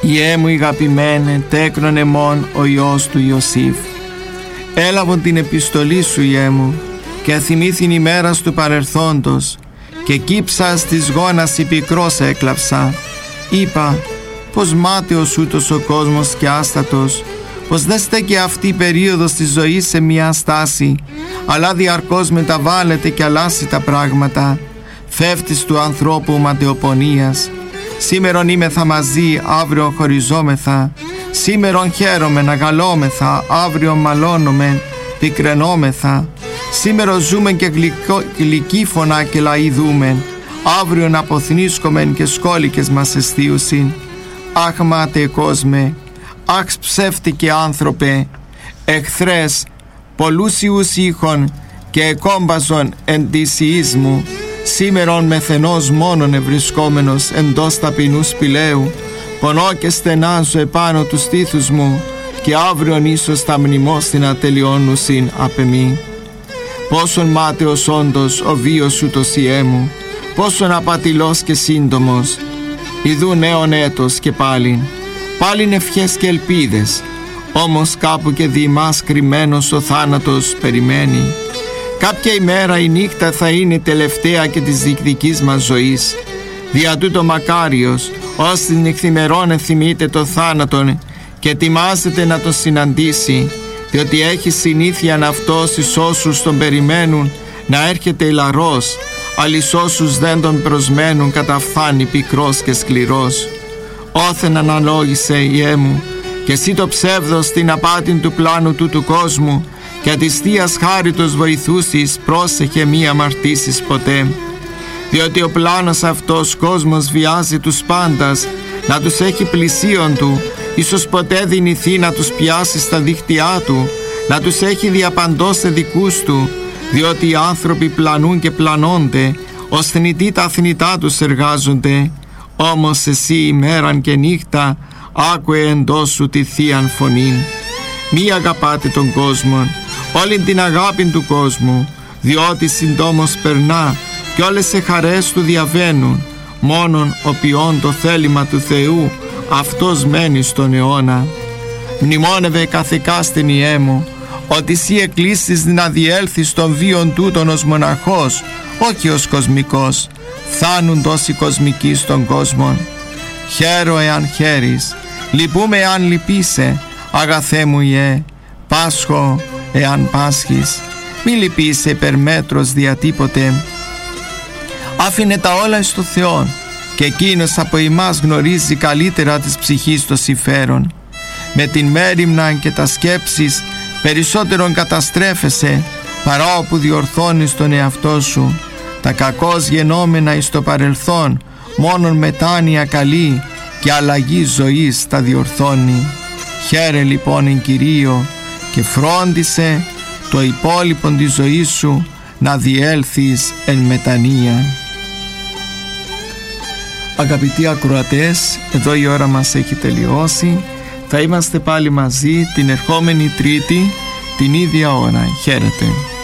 Ιέ μου αγαπημένε, τέκνον εμών ο Υιός του Ιωσήφ. Έλαβον την επιστολή σου, Ιέ μου, και θυμήθην ημέρας του παρελθόντος, και κύψας της γόνας η πικρός έκλαψα. Είπα, πως μάταιος ούτως ο κόσμος και άστατος, πως δεν στέκει αυτή η περίοδος της ζωής σε μια στάση, αλλά διαρκώς μεταβάλλεται και αλλάζει τα πράγματα. Φεύτης του ανθρώπου ματαιοπονίας. Σήμερον είμεθα μαζί, αύριο χωριζόμεθα. Σήμερον χαίρομεν, αγαλόμεθα, αύριο μαλώνομεν, πικρενόμεθα. Σήμερον ζούμεν και γλυκύφωνα και λαηδούμεν, αύριον αποθνίσκομεν και σκόλικες μας εστίουσιν. Αχ μάταιε κόσμε, αχ ψεύτικε άνθρωπε, εχθρές, πολλούς ιούς ήχων και εκόμπαζον εν της ιής μου. Σήμερον μεθενός μόνον ευρισκόμενος εντός ταπεινού σπηλαίου, πονώ και στενάζω επάνω του στήθους μου, και αύριον ίσως θα μνημώς την ατελειώνουσιν απ' εμεί. Πόσον μάταιος όντως ο βίος ούτως Ιέ μου, πόσον απατηλός και σύντομος. Ιδού νέον έτος και πάλιν ευχές και ελπίδες, όμως κάπου και δι' μας κρυμμένος ο θάνατος περιμένει. Κάποια ημέρα η νύχτα θα είναι τελευταία και της διεκδικής μας ζωής. Δια τούτο μακάριος, ως την νυχθημερών θυμείται το θάνατον και ετοιμάζεται να τον συναντήσει, διότι έχει συνήθειαν αυτός εις όσους τον περιμένουν να έρχεται ηλαρός, αλλά εις όσους δεν τον προσμένουν καταφθάνει πικρός και σκληρός. Όθεν αναλόγησε, Ιέ μου, και εσύ το ψεύδος στην απάτην του πλάνου του κόσμου, και της Θείας χάριτος βοηθούσεις, πρόσεχε μη αμαρτήσεις ποτέ. Διότι ο πλάνος αυτός κόσμος βιάζει τους πάντας, να τους έχει πλησίον του, ίσως ποτέ δυνηθεί να τους πιάσει στα δίχτυά του, να τους έχει διαπαντός σε δικούς του, διότι οι άνθρωποι πλανούν και πλανώνται, ως θνητοί τα θνητά τους εργάζονται. Όμως εσύ ημέραν και νύχτα άκουε εντός σου τη Θείαν φωνήν. Μη αγαπάτε τον κόσμο, όλη την αγάπη του κόσμου, διότι συντόμως περνά και όλες σε χαρές του διαβαίνουν. Μόνον ο ποιόν το θέλημα του Θεού, αυτός μένει στον αιώνα. Μνημόνευε καθηκάστην, Ιέ μου, ότι εσύ εκλείστης να διέλθεις των βίων τούτων ως μοναχός, όχι ως κοσμικός, θάνουντος οι κοσμικοί στον κόσμο. Χαίρο εάν χαίρεις, λυπούμε εάν λυπείσαι, αγαθέ μου Ιε, πάσχω εάν πάσχεις, μη λυπείσαι υπερμέτρος διατίποτε. Άφηνε τα όλα εις το Θεόν, και εκείνος από εμάς γνωρίζει καλύτερα της ψυχής το συμφέρον. Με την μέριμνα και τα σκέψεις περισσότερον καταστρέφεσαι, παρά όπου διορθώνεις τον εαυτό σου. Τα κακώς γενόμενα εις το παρελθόν, μόνον μετάνοια καλή και αλλαγή ζωής τα διορθώνει. Χαίρε λοιπόν εν Κυρίω και φρόντισε το υπόλοιπο της ζωής σου να διέλθεις εν μετανία. Αγαπητοί ακροατές, εδώ η ώρα μας έχει τελειώσει. Θα είμαστε πάλι μαζί την ερχόμενη Τρίτη την ίδια ώρα. Χαίρετε.